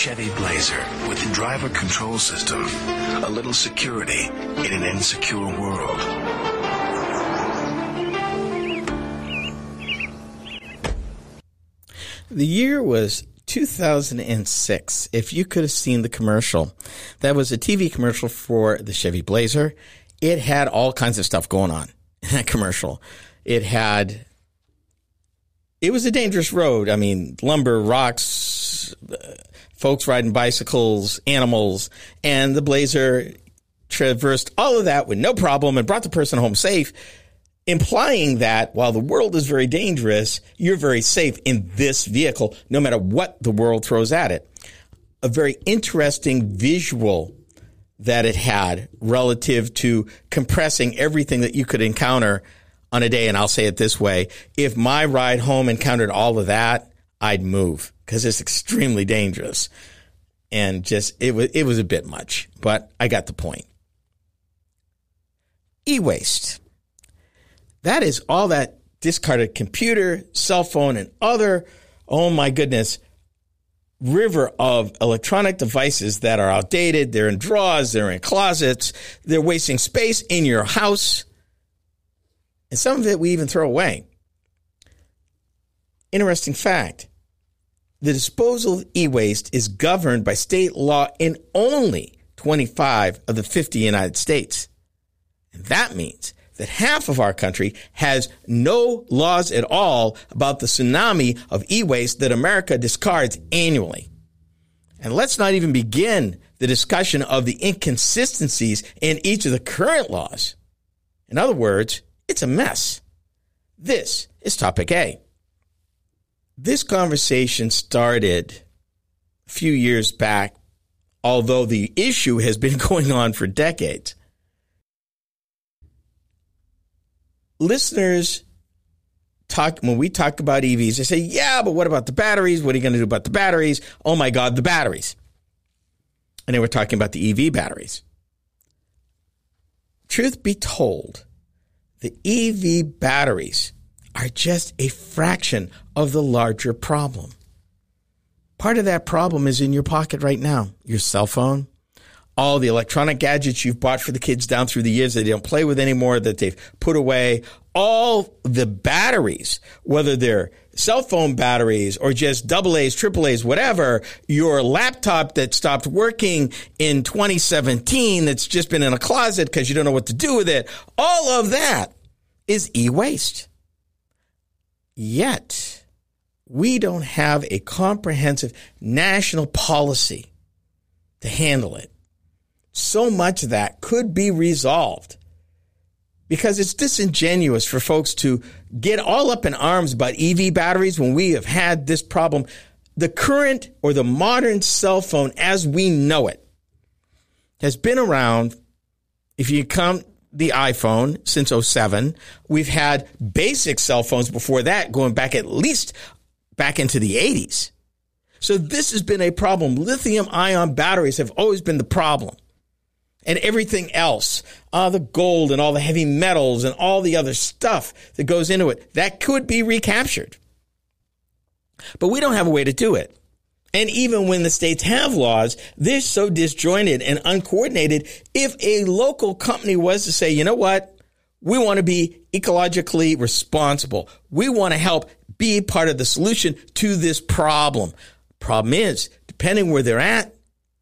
Chevy Blazer with a driver control system. A little security in an insecure world. The year was 2006. If you could have seen the commercial, that was a TV commercial for the Chevy Blazer. It had all kinds of stuff going on in that commercial. It was a dangerous road. I mean, lumber, rocks, folks riding bicycles, animals, and the Blazer traversed all of that with no problem and brought the person home safe, implying that while the world is very dangerous, you're very safe in this vehicle, no matter what the world throws at it. A very interesting visual that it had relative to compressing everything that you could encounter on a day. And I'll say it this way. If my ride home encountered all of that, I'd move because it's extremely dangerous. And just, it was a bit much, but I got the point. E-waste. That is all that discarded computer, cell phone, and other, oh my goodness, river of electronic devices that are outdated. They're in drawers. They're in closets. They're wasting space in your house. And some of it we even throw away. Interesting fact. The disposal of e-waste is governed by state law in only 25 of the 50 United States. And that means that half of our country has no laws at all about the tsunami of e-waste that America discards annually. And let's not even begin the discussion of the inconsistencies in each of the current laws. In other words, it's a mess. This is topic A. This conversation started a few years back, although the issue has been going on for decades. Listeners when we talk about EVs, they say, yeah, but what about the batteries? What are you going to do about the batteries? Oh my God, the batteries. And then we're talking about the EV batteries. Truth be told, the EV batteries are just a fraction of the larger problem. Part of that problem is in your pocket right now. Your cell phone, all the electronic gadgets you've bought for the kids down through the years that they don't play with anymore, that they've put away, all the batteries, whether they're cell phone batteries or just AA's, AAA's, whatever, your laptop that stopped working in 2017 that's just been in a closet because you don't know what to do with it, all of that is e-waste. Yet, we don't have a comprehensive national policy to handle it. So much of that could be resolved because it's disingenuous for folks to get all up in arms about EV batteries when we have had this problem. The current or the modern cell phone as we know it has been around, if you count the iPhone, since 2007. We've had basic cell phones before that, going back at least back into the 80s. So this has been a problem. Lithium-ion batteries have always been the problem. And everything else, the gold and all the heavy metals and all the other stuff that goes into it, that could be recaptured. But we don't have a way to do it. And even when the states have laws, they're so disjointed and uncoordinated. If a local company was to say, you know what, we want to be ecologically responsible. We want to help be part of the solution to this problem. Problem is, depending where they're at,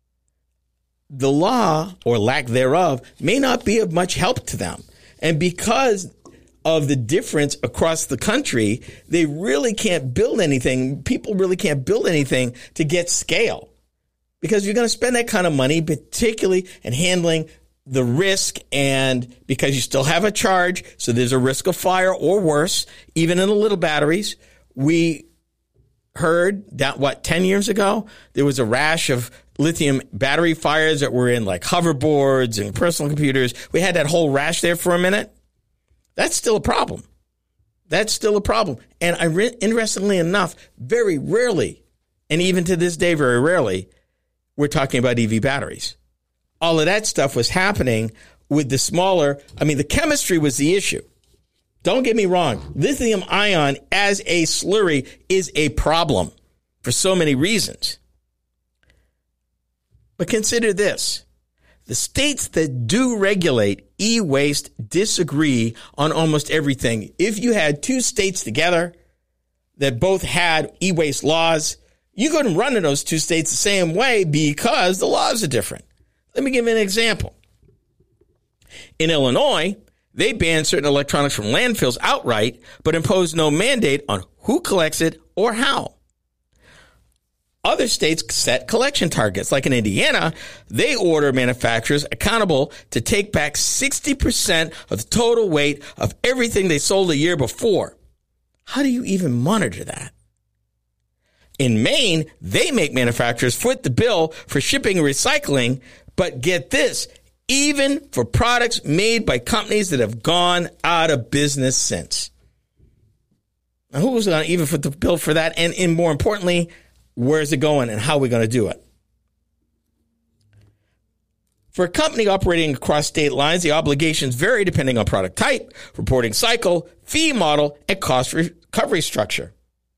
the law or lack thereof may not be of much help to them. And because of the difference across the country, they really can't build anything. People really can't build anything to get scale because you're going to spend that kind of money, particularly in handling the risk, and because you still have a charge. So there's a risk of fire or worse, even in the little batteries. We heard that, 10 years ago, there was a rash of lithium battery fires that were in like hoverboards and personal computers. We had that whole rash there for a minute. That's still a problem. That's still a problem. And interestingly enough, very rarely, and even to this day, very rarely, we're talking about EV batteries. All of that stuff was happening with the smaller, the chemistry was the issue. Don't get me wrong. Lithium ion as a slurry is a problem for so many reasons. But consider this. The states that do regulate e-waste disagree on almost everything. If you had two states together that both had e-waste laws, you couldn't run in those two states the same way because the laws are different. Let me give you an example. In Illinois, they banned certain electronics from landfills outright, but imposed no mandate on who collects it or how. Other states set collection targets. Like in Indiana, they order manufacturers accountable to take back 60% of the total weight of everything they sold a year before. How do you even monitor that? In Maine, they make manufacturers foot the bill for shipping and recycling, but get this, even for products made by companies that have gone out of business since. Now, who's going to even foot the bill for that? And more importantly, where's it going and how are we going to do it? For a company operating across state lines, the obligations vary depending on product type, reporting cycle, fee model, and cost recovery structure.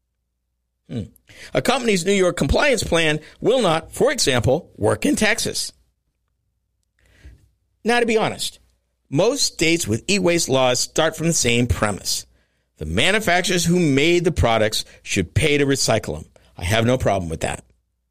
A company's New York compliance plan will not, for example, work in Texas. Now, to be honest, most states with e-waste laws start from the same premise. The manufacturers who made the products should pay to recycle them. I have no problem with that.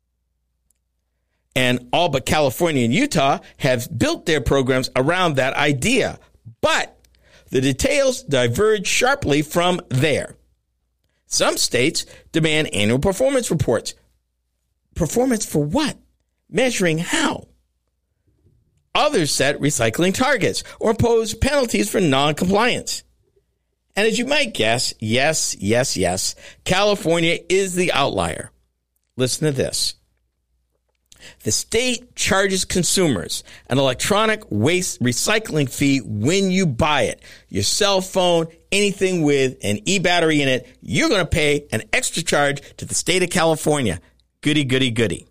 And all but California and Utah have built their programs around that idea. But the details diverge sharply from there. Some states demand annual performance reports. Performance for what? Measuring how? Others set recycling targets or impose penalties for non-compliance. And as you might guess, yes, California is the outlier. Listen to this. The state charges consumers an electronic waste recycling fee when you buy it. Your cell phone, anything with an e-battery in it, you're going to pay an extra charge to the state of California. Goody, goody, goody.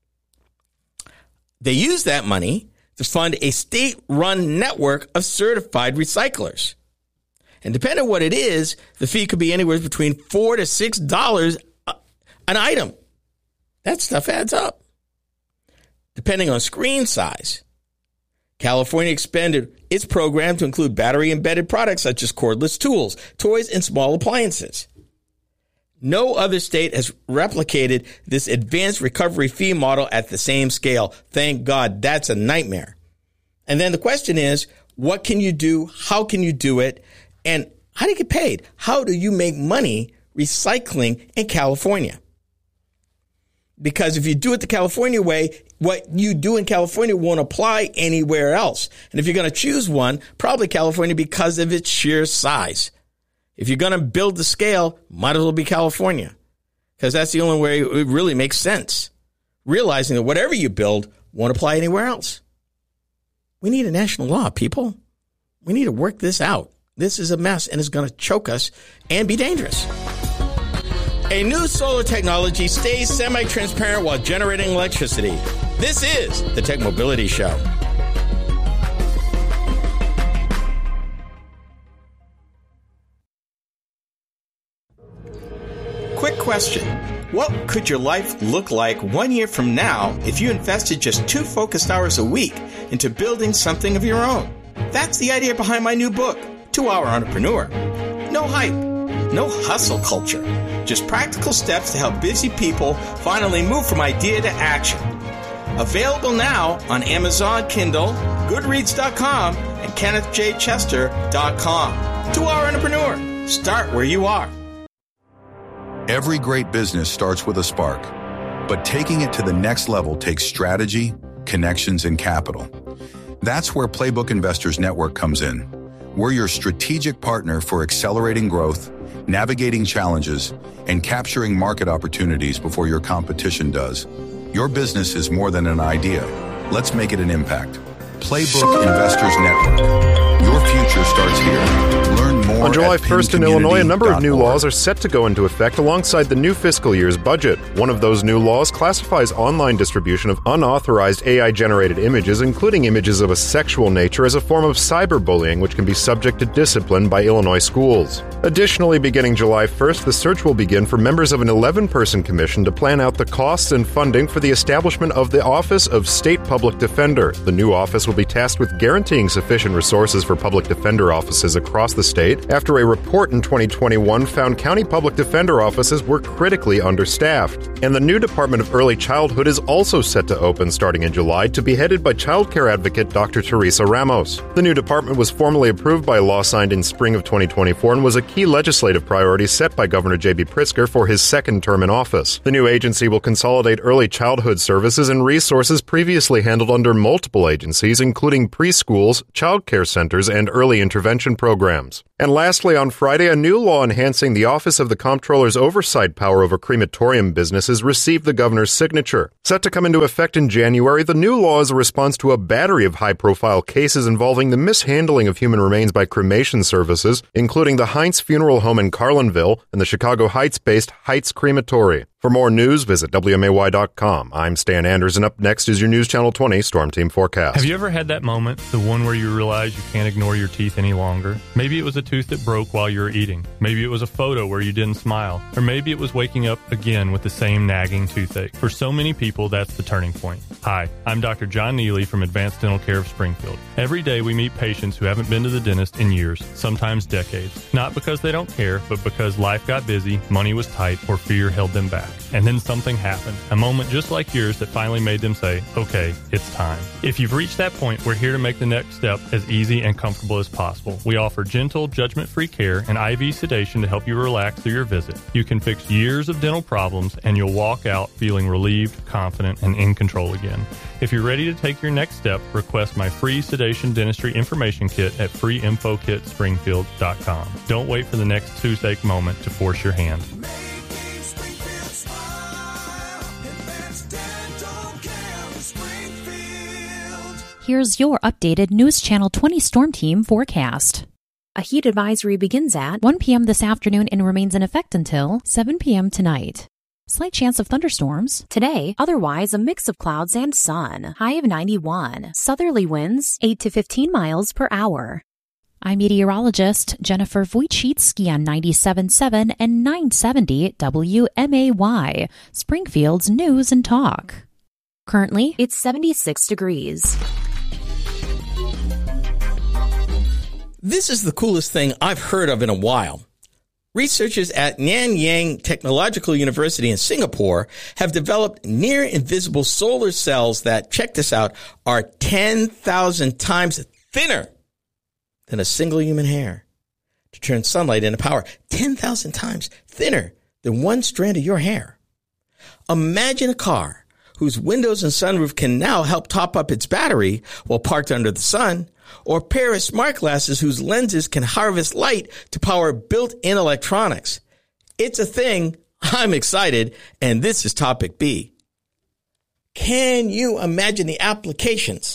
They use that money to fund a state-run network of certified recyclers. And depending on what it is, the fee could be anywhere between $4 to $6 an item. That stuff adds up. Depending on screen size, California expanded its program to include battery-embedded products such as cordless tools, toys, and small appliances. No other state has replicated this advanced recovery fee model at the same scale. Thank God. That's a nightmare. And then the question is, what can you do? How can you do it? And how do you get paid? How do you make money recycling in California? Because if you do it the California way, what you do in California won't apply anywhere else. And if you're going to choose one, probably California because of its sheer size. If you're going to build the scale, might as well be California. Because that's the only way it really makes sense. Realizing that whatever you build won't apply anywhere else. We need a national law, people. We need to work this out. This is a mess and it's going to choke us and be dangerous. A new solar technology stays semi-transparent while generating electricity. This is the Tech Mobility Show. Quick question. What could your life look like 1 year from now if you invested just 2 focused hours a week into building something of your own? That's the idea behind my new book, 2 Hour Entrepreneur. No hype, no hustle culture, just practical steps to help busy people finally move from idea to action. Available now on Amazon Kindle, Goodreads.com, and KennethJChester.com. 2 Hour Entrepreneur. Start where you are. Every great business starts with a spark, but taking it to the next level takes strategy, connections, and capital. That's where Playbook Investors Network comes in. We're your strategic partner for accelerating growth, navigating challenges, and capturing market opportunities before your competition does. Your business is more than an idea. Let's make it an impact. Playbook Investors Network. Your future starts here. Learn more more On July at 1st in Illinois, a number of new pincommunity.org. laws are set to go into effect alongside the new fiscal year's budget. One of those new laws classifies online distribution of unauthorized AI-generated images, including images of a sexual nature, as a form of cyberbullying, which can be subject to discipline by Illinois schools. Additionally, beginning July 1st, the search will begin for members of an 11-person commission to plan out the costs and funding for the establishment of the Office of State Public Defender. The new office will be tasked with guaranteeing sufficient resources for public defender offices across the state after a report in 2021 found county public defender offices were critically understaffed. And the new Department of Early Childhood is also set to open starting in July, to be headed by child care advocate Dr. Teresa Ramos. The new department was formally approved by a law signed in spring of 2024 and was a key legislative priority set by Governor J.B. Pritzker for his second term in office. The new agency will consolidate early childhood services and resources previously handled under multiple agencies, including preschools, child care centers, and early intervention programs. And lastly, on Friday, a new law enhancing the Office of the Comptroller's oversight power over crematorium businesses received the governor's signature. Set to come into effect in January, the new law is a response to a battery of high-profile cases involving the mishandling of human remains by cremation services, including the Heinz Funeral Home in Carlinville and the Chicago Heights-based Heights Crematory. For more news, visit WMAY.com. I'm Stan Anders, and up next is your News Channel 20 Storm Team Forecast. Have you ever had that moment, the one where you realize you can't ignore your teeth any longer? Maybe it was a tooth that broke while you were eating. Maybe it was a photo where you didn't smile. Or maybe it was waking up again with the same nagging toothache. For so many people, that's the turning point. Hi, I'm Dr. John Neely from Advanced Dental Care of Springfield. Every day we meet patients who haven't been to the dentist in years, sometimes decades. Not because they don't care, but because life got busy, money was tight, or fear held them back. And then something happened, a moment just like yours that finally made them say, okay, it's time. If you've reached that point, we're here to make the next step as easy and comfortable as possible. We offer gentle, judgment-free care and IV sedation to help you relax through your visit. You can fix years of dental problems, and you'll walk out feeling relieved, confident, and in control again. If you're ready to take your next step, request my free sedation dentistry information kit at freeinfokitspringfield.com. Don't wait for the next toothache moment to force your hand. Here's your updated News Channel 20 Storm Team forecast. A heat advisory begins at 1 p.m. this afternoon and remains in effect until 7 p.m. tonight. Slight chance of thunderstorms today, otherwise a mix of clouds and sun. High of 91. Southerly winds 8 to 15 miles per hour. I'm meteorologist Jennifer Wojcicki on 97.7 and 970 WMAY, Springfield's News and Talk. Currently, it's 76 degrees. This is the coolest thing I've heard of in a while. Researchers at Nanyang Technological University in Singapore have developed near-invisible solar cells that, check this out, are 10,000 times thinner than a single human hair to turn sunlight into power. 10,000 times thinner than one strand of your hair. Imagine a car whose windows and sunroof can now help top up its battery while parked under the sun, or a pair of smart glasses whose lenses can harvest light to power built-in electronics. It's a thing. I'm excited, and this is topic B. Can you imagine the applications?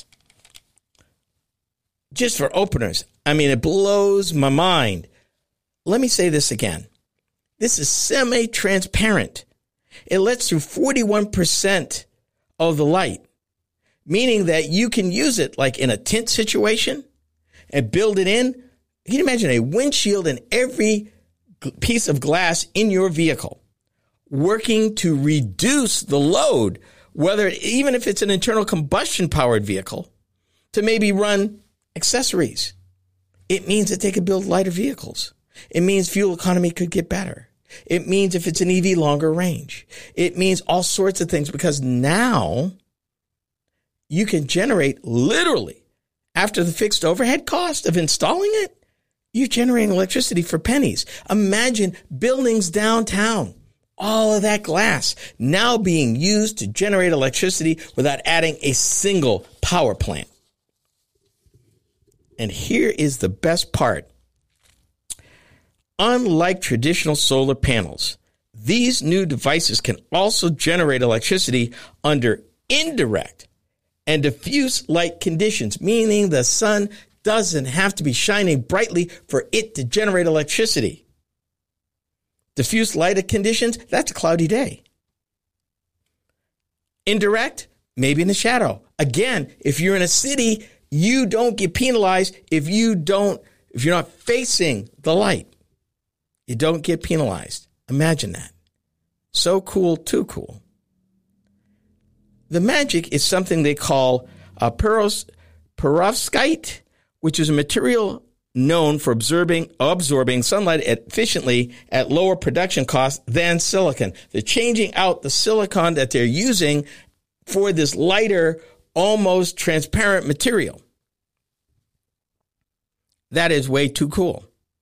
Just for openers, I mean, it blows my mind. Let me say this again. This is semi-transparent. It lets through 41% of the light, meaning that you can use it like in a tint situation and build it in. You can imagine a windshield in every piece of glass in your vehicle, working to reduce the load, even if it's an internal combustion powered vehicle, to maybe run accessories. It means that they could build lighter vehicles. It means fuel economy could get better. It means if it's an EV, longer range. It means all sorts of things, because now you can generate literally, after the fixed overhead cost of installing it, you're generating electricity for pennies. Imagine buildings downtown, all of that glass now being used to generate electricity without adding a single power plant. And here is the best part. Unlike traditional solar panels, these new devices can also generate electricity under indirect and diffuse light conditions, meaning the sun doesn't have to be shining brightly for it to generate electricity. Diffuse light conditions, that's a cloudy day. Indirect, maybe in the shadow. Again, if you're in a city, you don't get penalized if you're not facing the light. You don't get penalized. Imagine that. So cool, too cool. The magic is something they call perovskite, which is a material known for absorbing sunlight efficiently at lower production costs than silicon. They're changing out the silicon that they're using for this lighter, almost transparent material. That is way too cool.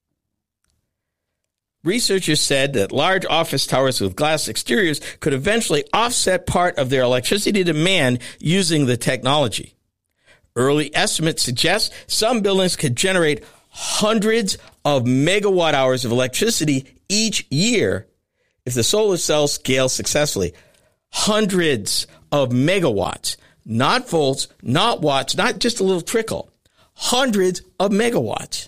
Researchers said that large office towers with glass exteriors could eventually offset part of their electricity demand using the technology. Early estimates suggest some buildings could generate hundreds of megawatt hours of electricity each year if the solar cells scale successfully. Hundreds of megawatts, not volts, not watts, not just a little trickle. Hundreds of megawatts.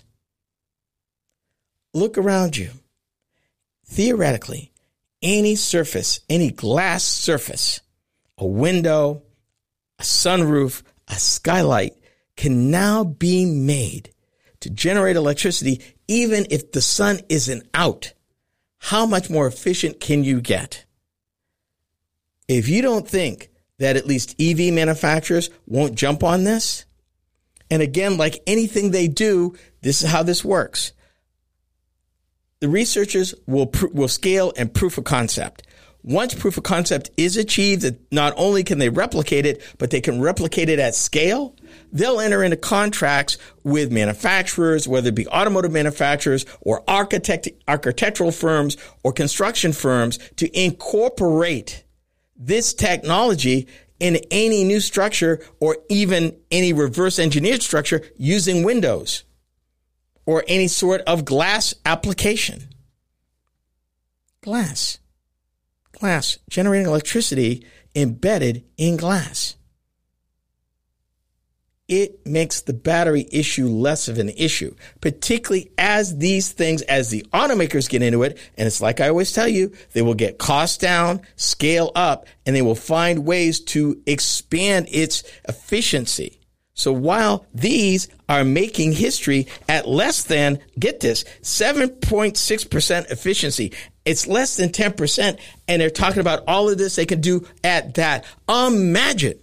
Look around you. Theoretically, any surface, any glass surface, a window, a sunroof, a skylight can now be made to generate electricity even if the sun isn't out. How much more efficient can you get? If you don't think that at least EV manufacturers won't jump on this, and again, like anything they do, this is how this works. The researchers will scale and proof of concept. Once proof of concept is achieved, not only can they replicate it, but they can replicate it at scale. They'll enter into contracts with manufacturers, whether it be automotive manufacturers or architectural firms or construction firms, to incorporate this technology in any new structure or even any reverse engineered structure using Windows or any sort of glass application. Glass, generating electricity embedded in glass. It makes the battery issue less of an issue, particularly as these things, as the automakers get into it. And it's like I always tell you, they will get costs down, scale up, and they will find ways to expand its efficiency. So while these are making history at less than, get this, 7.6% efficiency, it's less than 10%, and they're talking about all of this they can do at that. Imagine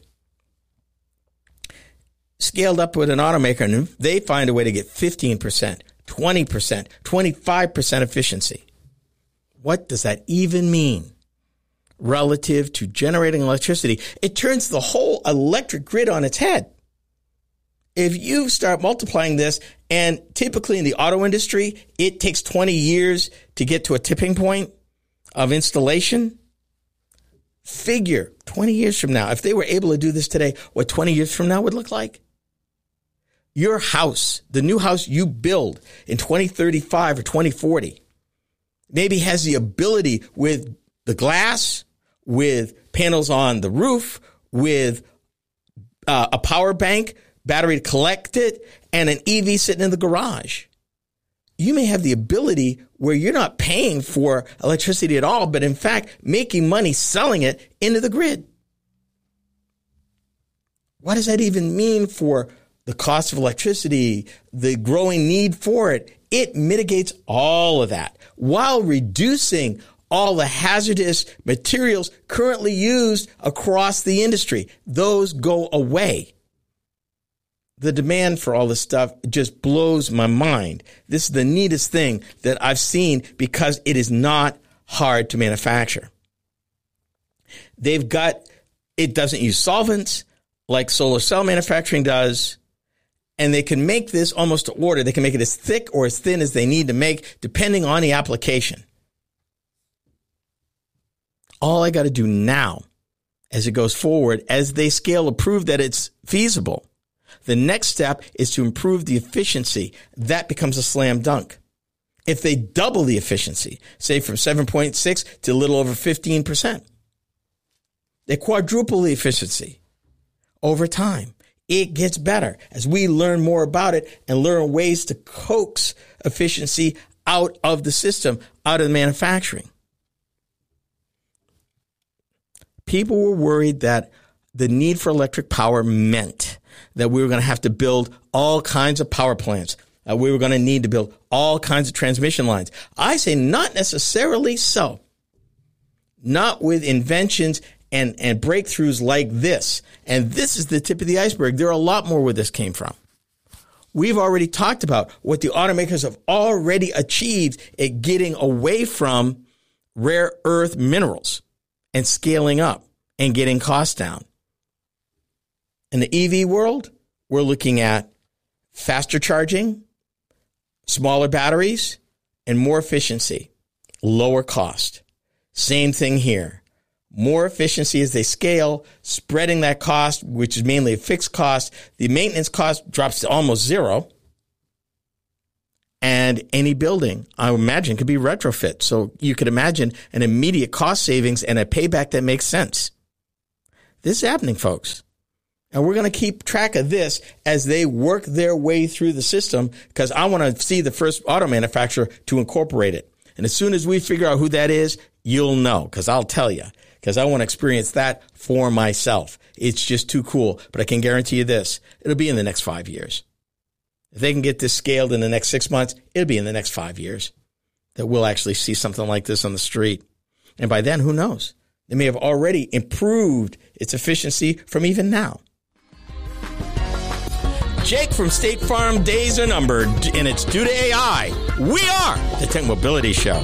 scaled up with an automaker and they find a way to get 15%, 20%, 25% efficiency. What does that even mean relative to generating electricity? It turns the whole electric grid on its head. If you start multiplying this, and typically in the auto industry, it takes 20 years to get to a tipping point of installation. Figure 20 years from now, if they were able to do this today, what 20 years from now would look like. Your house, the new house you build in 2035 or 2040, maybe has the ability with the glass, with panels on the roof, with a power bank, battery to collect it, and an EV sitting in the garage. You may have the ability where you're not paying for electricity at all, but in fact, making money selling it into the grid. What does that even mean for the cost of electricity, the growing need for it? It mitigates all of that while reducing all the hazardous materials currently used across the industry. Those go away. The demand for all this stuff just blows my mind. This is the neatest thing that I've seen because it is not hard to manufacture. It doesn't use solvents like solar cell manufacturing does. And they can make this almost to order. They can make it as thick or as thin as they need to make, depending on the application. All I got to do now, as it goes forward, as they scale to prove that it's feasible, the next step is to improve the efficiency. That becomes a slam dunk. If they double the efficiency, say from 7.6 to a little over 15%, they quadruple the efficiency over time. it gets better as we learn more about it and learn ways to coax efficiency out of the system, out of the manufacturing. People were worried that the need for electric power meant that we were going to have to build all kinds of power plants. We were going to need to build all kinds of transmission lines. I say not necessarily so. Not with inventions and breakthroughs like this. And this is the tip of the iceberg. There are a lot more where this came from. We've already talked about what the automakers have already achieved at getting away from rare earth minerals and scaling up and getting costs down. In the EV world, we're looking at faster charging, smaller batteries, and more efficiency, lower cost. Same thing here. More efficiency as they scale, spreading that cost, which is mainly a fixed cost. The maintenance cost drops to almost zero. And any building, I imagine, could be retrofit. So you could imagine an immediate cost savings and a payback that makes sense. This is happening, folks. And we're going to keep track of this as they work their way through the system, because I want to see the first auto manufacturer to incorporate it. And as soon as we figure out who that is, you'll know, because I'll tell you, because I want to experience that for myself. It's just too cool. But I can guarantee you this, it'll be in the next 5 years. If they can get this scaled in the next 6 months, it'll be in the next 5 years that we'll actually see something like this on the street. And by then, who knows? They may have already improved its efficiency from even now. Jake from State Farm, days are numbered, and it's due to AI. We are the Tech Mobility Show.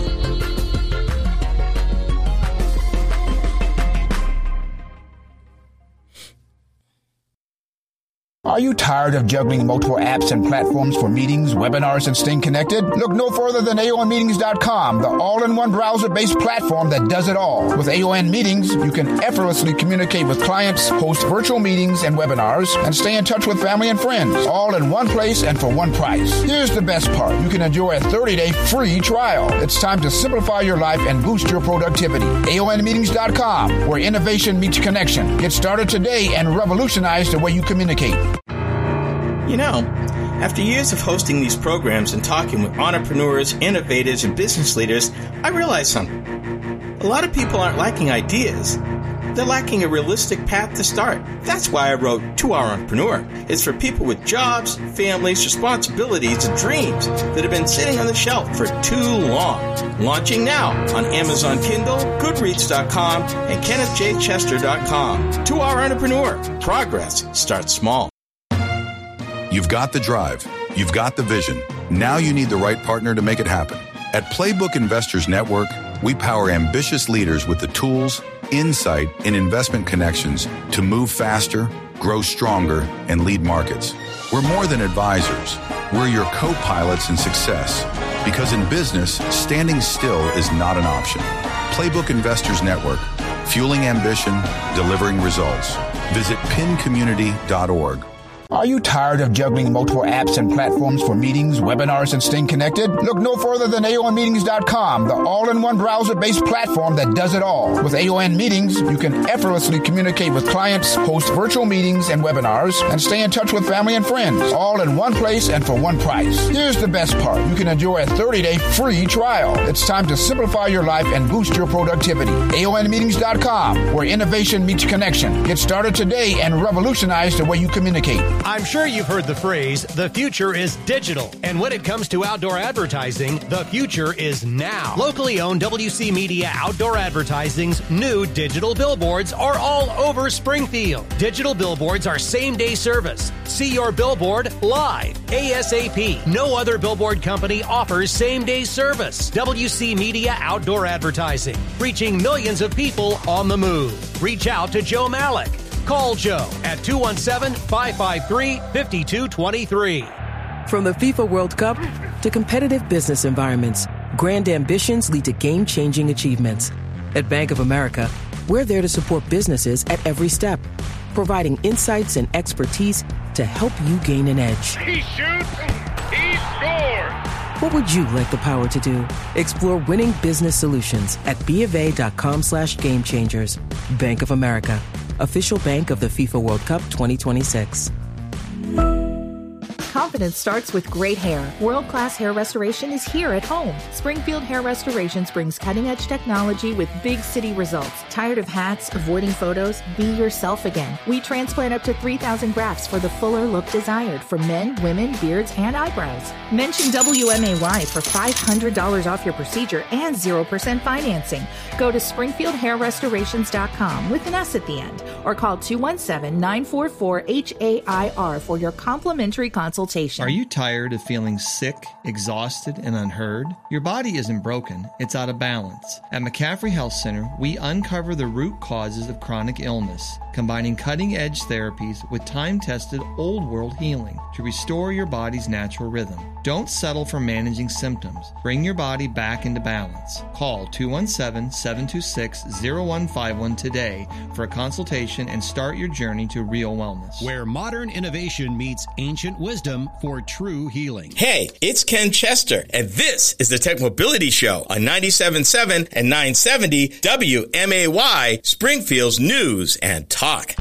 Are you tired of juggling multiple apps and platforms for meetings, webinars, and staying connected? Look no further than AONmeetings.com, the all-in-one browser-based platform that does it all. With AON Meetings, you can effortlessly communicate with clients, host virtual meetings and webinars, and stay in touch with family and friends, all in one place and for one price. Here's the best part. You can enjoy a 30-day free trial. It's time to simplify your life and boost your productivity. AONmeetings.com, where innovation meets connection. Get started today and revolutionize the way you communicate. You know, after years of hosting these programs and talking with entrepreneurs, innovators, and business leaders, I realized something. A lot of people aren't lacking ideas. They're lacking a realistic path to start. That's why I wrote 2-Hour Entrepreneur. It's for people with jobs, families, responsibilities, and dreams that have been sitting on the shelf for too long. Launching now on Amazon Kindle, Goodreads.com, and KennethJChester.com. 2-Hour Entrepreneur. Progress starts small. You've got the drive. You've got the vision. Now you need the right partner to make it happen. At Playbook Investors Network, we power ambitious leaders with the tools, insight, and investment connections to move faster, grow stronger, and lead markets. We're more than advisors. We're your co-pilots in success. Because in business, standing still is not an option. Playbook Investors Network, fueling ambition, delivering results. Visit pincommunity.org. Are you tired of juggling multiple apps and platforms for meetings, webinars, and staying connected? Look no further than AONmeetings.com, the all-in-one browser-based platform that does it all. With AON Meetings, you can effortlessly communicate with clients, host virtual meetings and webinars, and stay in touch with family and friends, all in one place and for one price. Here's the best part. You can enjoy a 30-day free trial. It's time to simplify your life and boost your productivity. AONmeetings.com, where innovation meets connection. Get started today and revolutionize the way you communicate. I'm sure you've heard the phrase, the future is digital. And when it comes to outdoor advertising, the future is now. Locally owned WC Media Outdoor Advertising's new digital billboards are all over Springfield. Digital billboards are same-day service. See your billboard live, ASAP. No other billboard company offers same-day service. WC Media Outdoor Advertising, reaching millions of people on the move. Reach out to Joe Malik. Call Joe at 217-553-5223. From the FIFA World Cup to competitive business environments, grand ambitions lead to game-changing achievements. At Bank of America, we're there to support businesses at every step, providing insights and expertise to help you gain an edge. He shoots, he scores! What would you like the power to do? Explore winning business solutions at BofA.com/gamechangers. Bank of America, official bank of the FIFA World Cup 2026. Confidence starts with great hair. World-class hair restoration is here at home. Springfield Hair Restorations brings cutting-edge technology with big city results. Tired of hats, avoiding photos? Be yourself again. We transplant up to 3,000 grafts for the fuller look desired for men, women, beards, and eyebrows. Mention WMAY for $500 off your procedure and 0% financing. Go to SpringfieldHairRestorations.com with an S at the end, or call 217-944-HAIR for your complimentary consultation. Are you tired of feeling sick, exhausted, and unheard? Your body isn't broken, it's out of balance. At McCaffrey Health Center, we uncover the root causes of chronic illness, combining cutting-edge therapies with time-tested old-world healing to restore your body's natural rhythm. Don't settle for managing symptoms. Bring your body back into balance. Call 217-726-0151 today for a consultation and start your journey to real wellness. Where modern innovation meets ancient wisdom for true healing. Hey, it's Ken Chester, and this is the Tech Mobility Show on 97.7 and 970 WMAY, Springfield's News and Talk.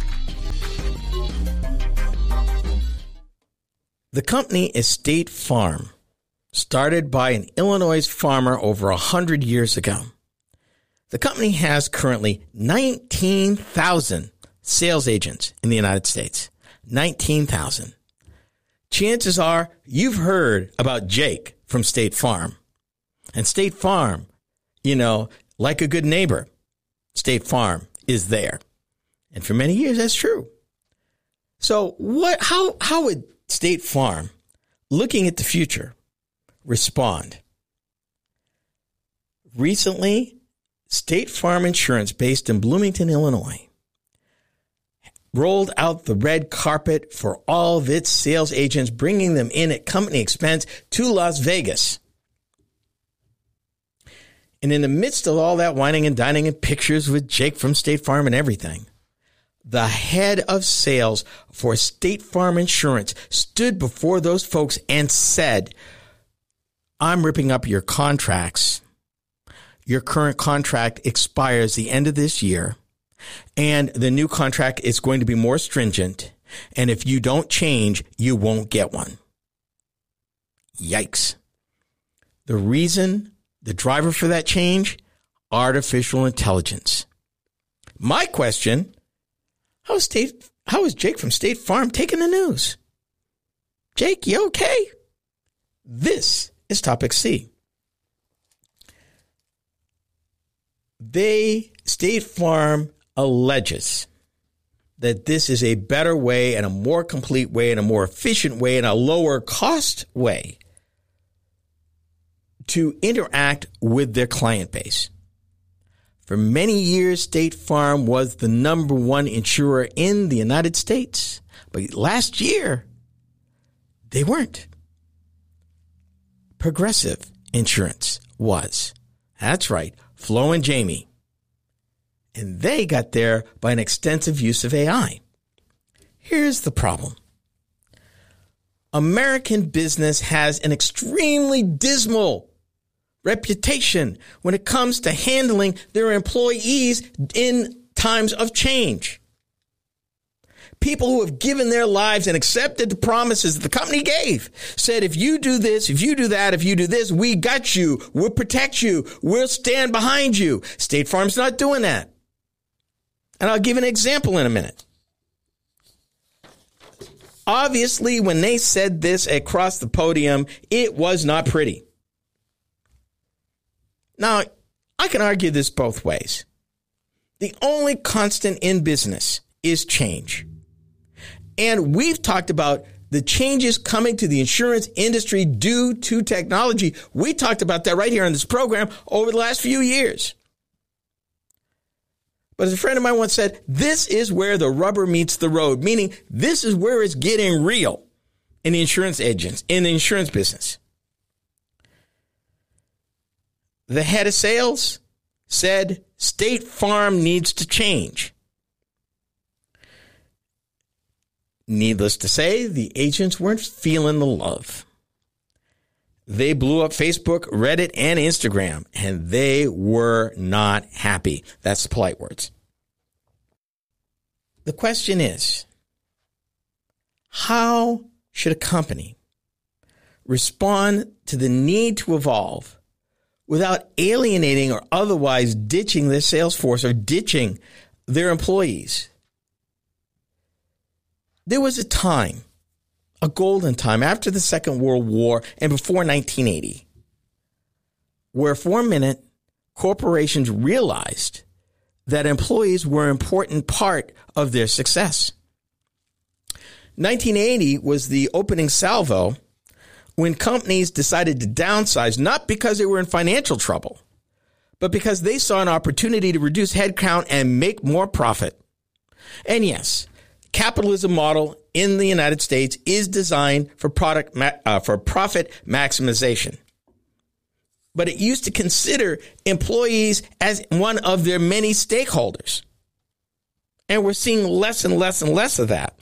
The company is State Farm, started by an Illinois farmer over 100 years ago. The company has currently 19,000 sales agents in the United States. 19,000. Chances are you've heard about Jake from State Farm. And State Farm, like a good neighbor, State Farm is there. And for many years, that's true. So how would State Farm, looking at the future, respond? Recently, State Farm Insurance, based in Bloomington, Illinois, rolled out the red carpet for all of its sales agents, bringing them in at company expense to Las Vegas. And in the midst of all that whining and dining and pictures with Jake from State Farm and everything, the head of sales for State Farm Insurance stood before those folks and said, I'm ripping up your contracts. Your current contract expires the end of this year, and the new contract is going to be more stringent, and if you don't change, you won't get one. Yikes. The driver for that change, artificial intelligence. My question, how is Jake from State Farm taking the news? Jake, you okay? This is Topic C. State Farm alleges that this is a better way and a more complete way and a more efficient way and a lower cost way to interact with their client base. For many years, State Farm was the number one insurer in the United States. But last year, they weren't. Progressive Insurance was. That's right, Flo and Jamie. And they got there by an extensive use of AI. Here's the problem. American business has an extremely dismal reputation when it comes to handling their employees in times of change. People who have given their lives and accepted the promises that the company gave said, if you do this, if you do that, if you do this, we got you. We'll protect you. We'll stand behind you. State Farm's not doing that. And I'll give an example in a minute. Obviously, when they said this across the podium, it was not pretty. Now, I can argue this both ways. The only constant in business is change. And we've talked about the changes coming to the insurance industry due to technology. We talked about that right here on this program over the last few years. But as a friend of mine once said, this is where the rubber meets the road, meaning this is where it's getting real in the insurance agents, in the insurance business. The head of sales said State Farm needs to change. Needless to say, the agents weren't feeling the love. They blew up Facebook, Reddit, and Instagram, and they were not happy. That's the polite words. The question is, how should a company respond to the need to evolve without alienating or otherwise ditching their sales force or ditching their employees? There was a time, a golden time after the Second World War and before 1980, where for a minute, corporations realized that employees were an important part of their success. 1980 was the opening salvo when companies decided to downsize, not because they were in financial trouble, but because they saw an opportunity to reduce headcount and make more profit. And yes, capitalism model in the United States is designed for profit maximization. But it used to consider employees as one of their many stakeholders. And we're seeing less and less and less of that.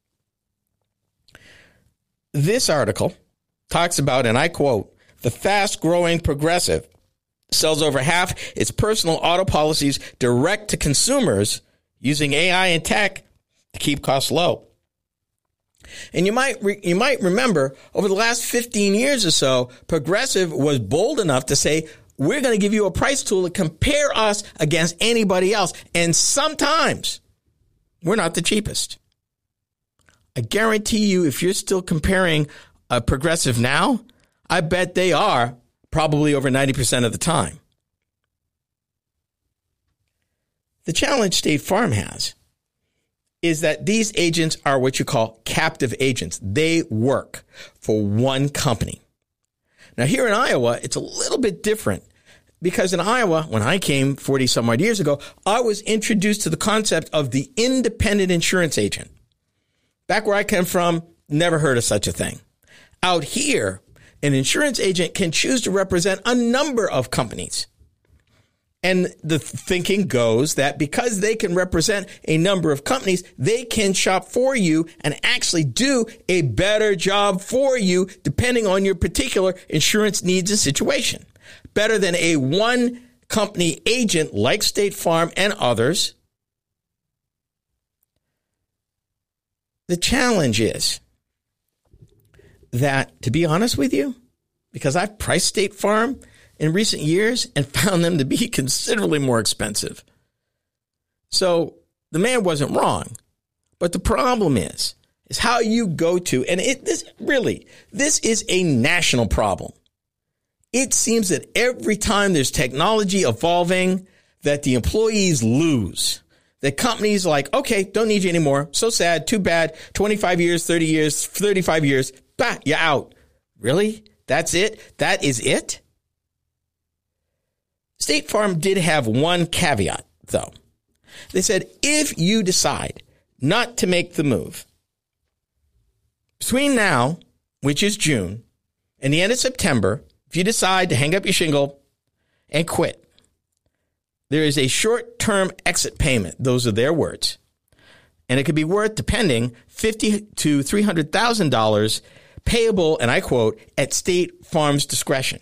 This article talks about, and I quote, the fast-growing Progressive sells over half its personal auto policies direct to consumers using AI and tech to keep costs low. And you might remember over the last 15 years or so, Progressive was bold enough to say, we're going to give you a price tool to compare us against anybody else. And sometimes we're not the cheapest. I guarantee you, if you're still comparing a Progressive now, I bet they are probably over 90% of the time. The challenge State Farm has is that these agents are what you call captive agents. They work for one company. Now, here in Iowa, it's a little bit different because in Iowa, when I came 40 some odd years ago, I was introduced to the concept of the independent insurance agent. Back where I come from, never heard of such a thing. Out here, an insurance agent can choose to represent a number of companies. And the thinking goes that because they can represent a number of companies, they can shop for you and actually do a better job for you depending on your particular insurance needs and situation. Better than a one company agent like State Farm and others. The challenge is that, to be honest with you, because I've priced State Farm in recent years and found them to be considerably more expensive. So the man wasn't wrong. But the problem is how you go to, and this is a national problem. It seems that every time there's technology evolving, that the employees lose. That companies like, okay, don't need you anymore. So sad, too bad. 25 years, 30 years, 35 years, bah, you're out. Really? That's it? That is it? State Farm did have one caveat, though. They said, if you decide not to make the move between now, which is June, and the end of September, if you decide to hang up your shingle and quit, there is a short-term exit payment. Those are their words. And it could be worth, depending, $50,000 to $300,000 payable, and I quote, at State Farm's discretion.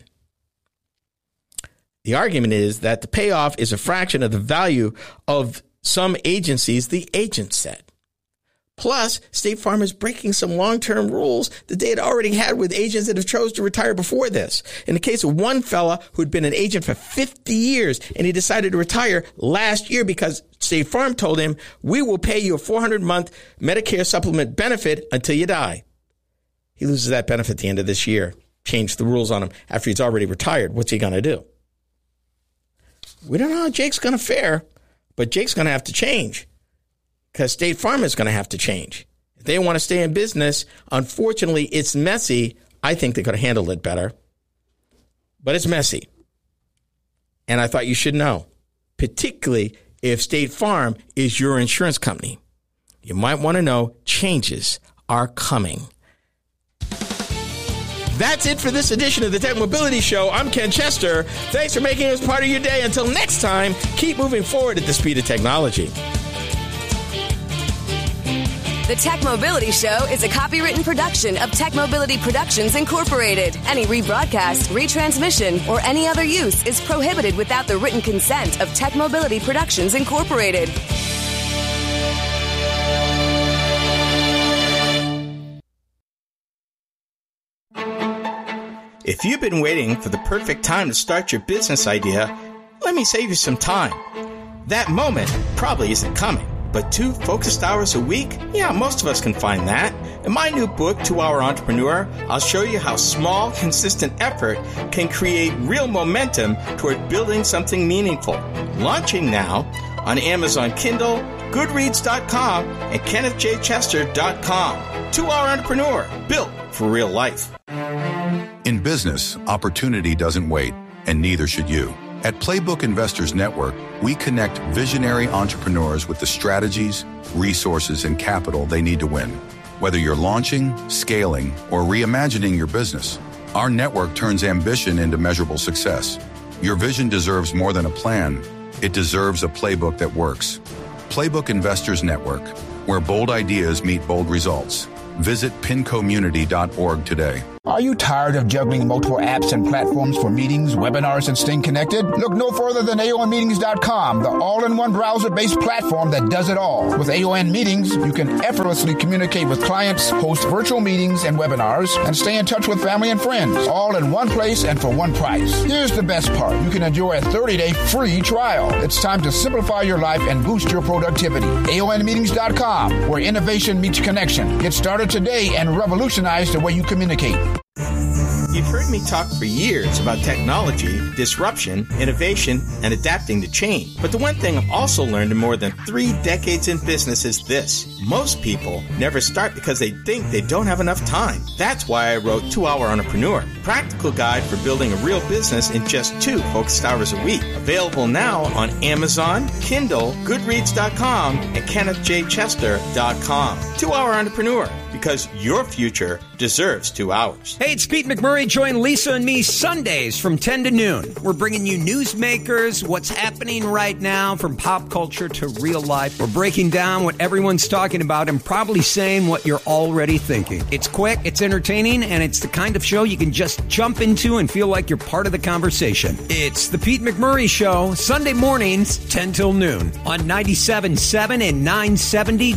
The argument is that the payoff is a fraction of the value of some agencies, the agent said. Plus, State Farm is breaking some long-term rules that they had already had with agents that have chose to retire before this. In the case of one fella who'd been an agent for 50 years, and he decided to retire last year because State Farm told him, we will pay you a 400-month Medicare supplement benefit until you die. He loses that benefit at the end of this year. Changed the rules on him after he's already retired. What's he going to do? We don't know how Jake's going to fare, but Jake's going to have to change because State Farm is going to have to change. If they want to stay in business, unfortunately, it's messy. I think they could have handled it better, but it's messy. And I thought you should know, particularly if State Farm is your insurance company. You might want to know changes are coming. That's it for this edition of the Tech Mobility Show. I'm Ken Chester. Thanks for making us part of your day. Until next time, keep moving forward at the speed of technology. The Tech Mobility Show is a copywritten production of Tech Mobility Productions, Incorporated. Any rebroadcast, retransmission, or any other use is prohibited without the written consent of Tech Mobility Productions, Incorporated. If you've been waiting for the perfect time to start your business idea, let me save you some time. That moment probably isn't coming, but 2 focused hours a week? Yeah, most of us can find that. In my new book, 2 Hour Entrepreneur, I'll show you how small, consistent effort can create real momentum toward building something meaningful. Launching now on Amazon Kindle, Goodreads.com, and KennethJChester.com. 2 Hour Entrepreneur, built for real life. In business, opportunity doesn't wait, and neither should you. At Playbook Investors Network, we connect visionary entrepreneurs with the strategies, resources, and capital they need to win. Whether you're launching, scaling, or reimagining your business, our network turns ambition into measurable success. Your vision deserves more than a plan. It deserves a playbook that works. Playbook Investors Network, where bold ideas meet bold results. Visit pincommunity.org today. Are you tired of juggling multiple apps and platforms for meetings, webinars, and staying connected? Look no further than AONmeetings.com, the all-in-one browser-based platform that does it all. With AON Meetings, you can effortlessly communicate with clients, host virtual meetings and webinars, and stay in touch with family and friends, all in one place and for one price. Here's the best part. You can enjoy a 30-day free trial. It's time to simplify your life and boost your productivity. AONmeetings.com, where innovation meets connection. Get started today and revolutionize the way you communicate. You've heard me talk for years about technology, disruption, innovation, and adapting to change. But the one thing I've also learned in more than 3 decades in business is this. Most people never start because they think they don't have enough time. That's why I wrote 2 Hour Entrepreneur, a practical guide for building a real business in just 2 focused hours a week. Available now on Amazon, Kindle, Goodreads.com, and KennethJChester.com. 2 Hour Entrepreneur, because your future deserves 2 hours. Hey, it's Pete McMurray. Join Lisa and me Sundays from 10 to noon. We're bringing you newsmakers, what's happening right now from pop culture to real life. We're breaking down what everyone's talking about and probably saying what you're already thinking. It's quick, it's entertaining, and it's the kind of show you can just jump into and feel like you're part of the conversation. It's the Pete McMurray Show, Sunday mornings, 10 till noon on 97.7 and 970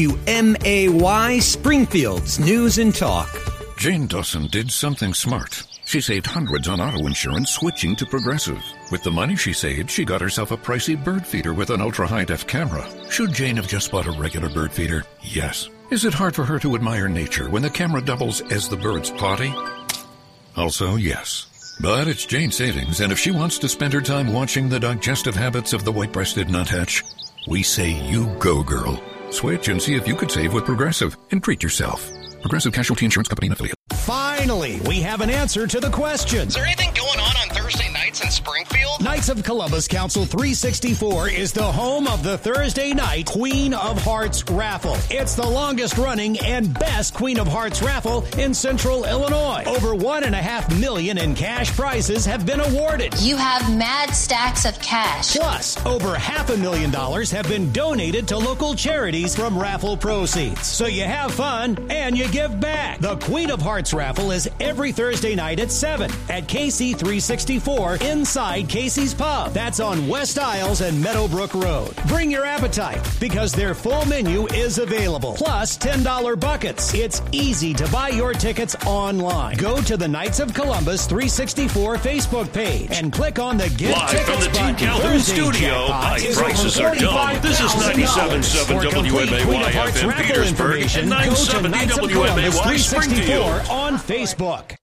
WMAY, Springfield's News and Talk. Jane Dawson did something smart. She saved hundreds on auto insurance switching to Progressive. With the money she saved, she got herself a pricey bird feeder with an ultra-high-def camera. Should Jane have just bought a regular bird feeder? Yes. Is it hard for her to admire nature when the camera doubles as the bird's potty? Also, yes. But it's Jane's savings, and if she wants to spend her time watching the digestive habits of the white-breasted nuthatch, we say you go, girl. Switch and see if you could save with Progressive and treat yourself. Progressive Casualty Insurance Company and Affiliate. Finally, we have an answer to the question. Is there anything going on Thursday nights in Springfield? Knights of Columbus Council 364 is the home of the Thursday night Queen of Hearts raffle. It's the longest running and best Queen of Hearts raffle in Central Illinois. Over $1.5 million in cash prizes have been awarded. You have mad stacks of cash. Plus, over $500,000 have been donated to local charities from raffle proceeds. So you have fun and you give back. The Queen of Hearts raffle is every Thursday night at 7 at KC 364 inside Casey's Pub. That's on West Isles and Meadowbrook Road. Bring your appetite because their full menu is available. Plus $10 buckets. It's easy to buy your tickets online. Go to the Knights of Columbus 364 Facebook page and click on the Get Live Tickets from the button. Team Calhoun studio, prices are dumb. This is 97.7 WMAY FM Petersburg and 970 WMAY Springfield. On Facebook.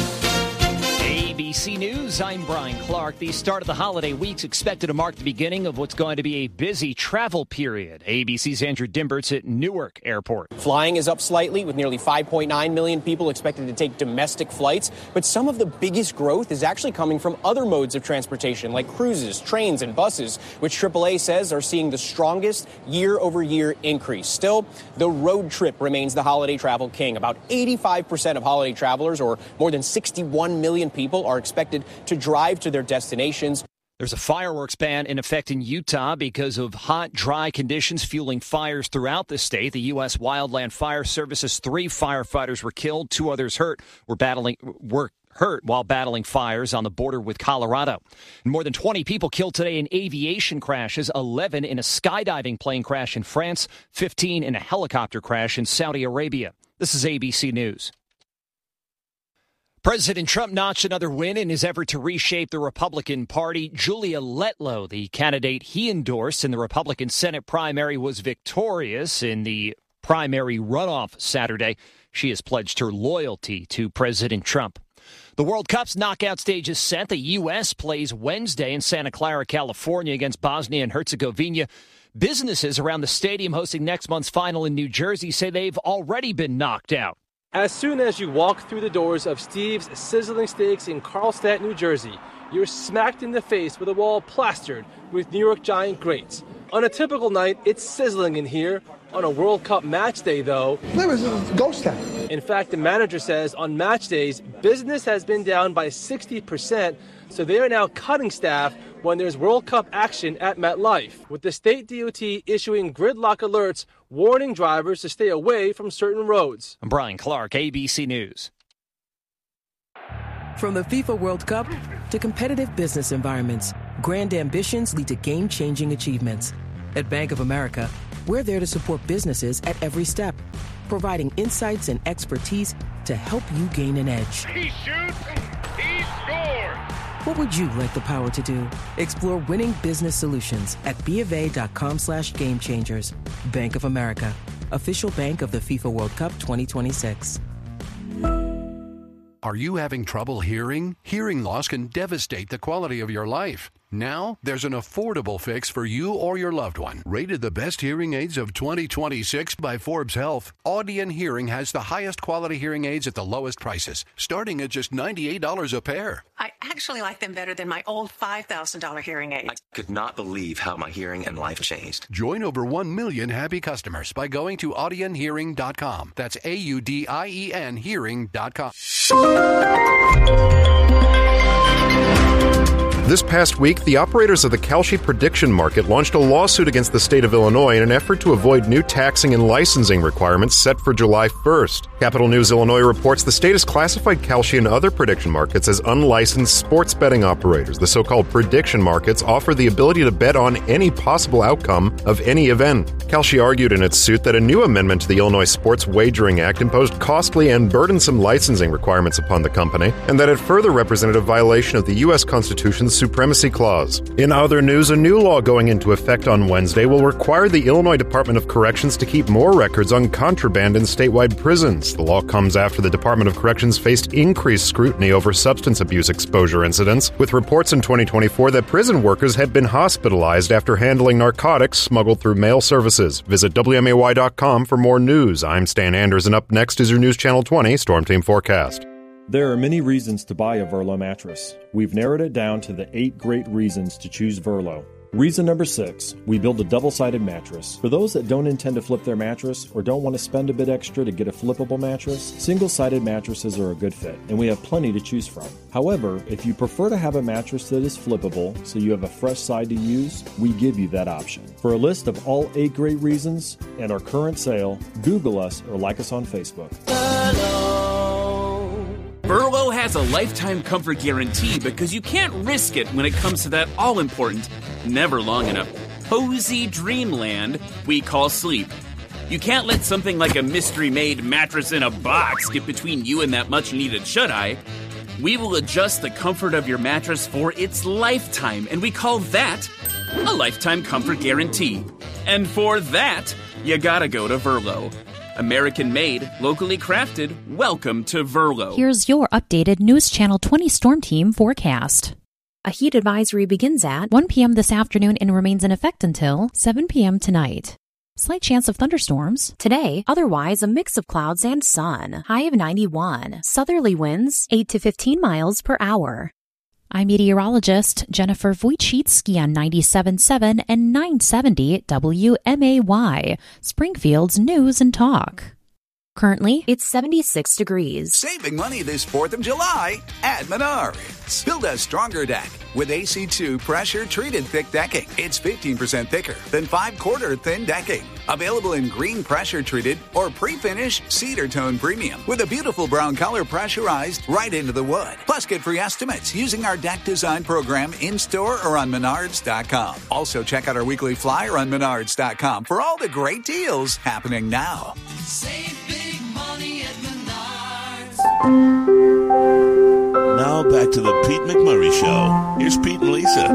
ABC News, I'm Brian Clark. The start of the holiday week's expected to mark the beginning of what's going to be a busy travel period. ABC's Andrew Dimbert's at Newark Airport. Flying is up slightly with nearly 5.9 million people expected to take domestic flights. But some of the biggest growth is actually coming from other modes of transportation like cruises, trains, and buses, which AAA says are seeing the strongest year-over-year increase. Still, the road trip remains the holiday travel king. About 85% of holiday travelers, or more than 61 million people, are expected to drive to their destinations. There's a fireworks ban in effect in Utah because of hot, dry conditions fueling fires throughout the state. The U.S. Wildland Fire Service's 3 firefighters were killed. 2 others were hurt while battling fires on the border with Colorado. More than 20 people killed today in aviation crashes, 11 in a skydiving plane crash in France, 15 in a helicopter crash in Saudi Arabia. This is ABC News. President Trump notched another win in his effort to reshape the Republican Party. Julia Letlow, the candidate he endorsed in the Republican Senate primary, was victorious in the primary runoff Saturday. She has pledged her loyalty to President Trump. The World Cup's knockout stage is set. The U.S. plays Wednesday in Santa Clara, California against Bosnia and Herzegovina. Businesses around the stadium hosting next month's final in New Jersey say they've already been knocked out. As soon as you walk through the doors of Steve's Sizzling Steaks in Carlstadt, New Jersey, you're smacked in the face with a wall plastered with New York Giant greats. On a typical night, it's sizzling in here. On a World Cup match day, though, there was a ghost town. In fact, the manager says on match days, business has been down by 60%, so they are now cutting staff when there's World Cup action at MetLife, with the state DOT issuing gridlock alerts warning drivers to stay away from certain roads. I'm Brian Clark, ABC News. From the FIFA World Cup to competitive business environments, grand ambitions lead to game-changing achievements. At Bank of America, we're there to support businesses at every step, providing insights and expertise to help you gain an edge. He shoots, he scores! What would you like the power to do? Explore winning business solutions at BofA.com/gamechangers. Bank of America, official bank of the FIFA World Cup 2026. Are you having trouble hearing? Hearing loss can devastate the quality of your life. Now, there's an affordable fix for you or your loved one. Rated the best hearing aids of 2026 by Forbes Health, Audien Hearing has the highest quality hearing aids at the lowest prices, starting at just $98 a pair. I actually like them better than my old $5,000 hearing aids. I could not believe how my hearing and life changed. Join over 1 million happy customers by going to audienhearing.com. That's AUDIEN hearing.com. This past week, the operators of the Kalshi prediction market launched a lawsuit against the state of Illinois in an effort to avoid new taxing and licensing requirements set for July 1st. Capital News Illinois reports the state has classified Kalshi and other prediction markets as unlicensed sports betting operators. The so-called prediction markets offer the ability to bet on any possible outcome of any event. Kalshi argued in its suit that a new amendment to the Illinois Sports Wagering Act imposed costly and burdensome licensing requirements upon the company, and that it further represented a violation of the U.S. Constitution's Supremacy Clause. In other news, a new law going into effect on Wednesday will require the Illinois Department of Corrections to keep more records on contraband in statewide prisons. The law comes after the Department of Corrections faced increased scrutiny over substance abuse exposure incidents, with reports in 2024 that prison workers had been hospitalized after handling narcotics smuggled through mail services. Visit WMAY.com for more news. I'm Stan Anders, and up next is your News Channel 20 Storm Team Forecast. There are many reasons to buy a Verlo mattress. We've narrowed it down to the 8 great reasons to choose Verlo. Reason number 6, we build a double-sided mattress. For those that don't intend to flip their mattress or don't want to spend a bit extra to get a flippable mattress, single-sided mattresses are a good fit, and we have plenty to choose from. However, if you prefer to have a mattress that is flippable so you have a fresh side to use, we give you that option. For a list of all 8 great reasons and our current sale, Google us or like us on Facebook. Verlo has a lifetime comfort guarantee because you can't risk it when it comes to that all-important, never long enough, cozy dreamland we call sleep. You can't let something like a mystery-made mattress in a box get between you and that much-needed shut-eye. We will adjust the comfort of your mattress for its lifetime, and we call that a lifetime comfort guarantee. And for that, you gotta go to Verlo. American-made, locally crafted, welcome to Verlo. Here's your updated News Channel 20 Storm Team forecast. A heat advisory begins at 1 p.m. this afternoon and remains in effect until 7 p.m. tonight. Slight chance of thunderstorms today, otherwise a mix of clouds and sun. High of 91. Southerly winds 8 to 15 miles per hour. I'm meteorologist Jennifer Wojcicki on 97.7 and 970 WMAY, Springfield's News and Talk. Currently, it's 76 degrees. Saving money this 4th of July at Menards. Build a stronger deck with AC2 pressure-treated thick decking. It's 15% thicker than 5/4 thin decking. Available in green pressure-treated or pre-finish cedar tone premium with a beautiful brown color pressurized right into the wood. Plus, get free estimates using our deck design program in-store or on Menards.com. Also, check out our weekly flyer on Menards.com for all the great deals happening now. Save big money at Menards. Now back to the Pete McMurray Show. Here's Pete and Lisa.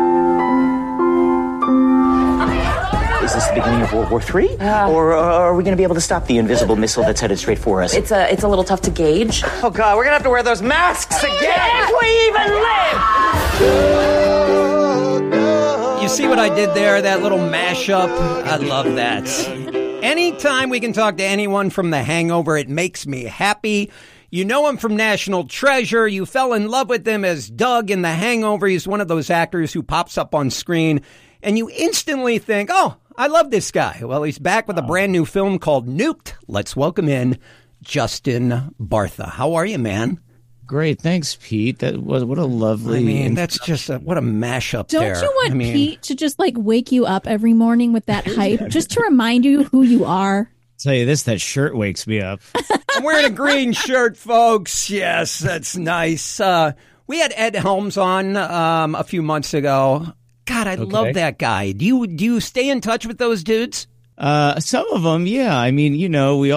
Is this the beginning of World War III? Or are we going to be able to stop the invisible missile that's headed straight for us? It's a little tough to gauge. Oh, God, we're going to have to wear those masks again! If we even live! You see what I did there? That little mashup? I love that. Anytime we can talk to anyone from The Hangover, it makes me happy. You know him from National Treasure. You fell in love with him as Doug in The Hangover. He's one of those actors who pops up on screen, and you instantly think, oh, I love this guy. Well, he's back with a brand new film called Nuked. Let's welcome in Justin Bartha. How are you, man? Great. Thanks, Pete. What a lovely... I mean, that's just what a mashup there. Don't you want Pete to just wake you up every morning with that hype, just to remind you who you are? Tell you this, that shirt wakes me up. I'm wearing a green shirt, folks. Yes, that's nice. We had Ed Helms on a few months ago. God, I love that guy. Do you stay in touch with those dudes? Some of them, yeah. I mean, we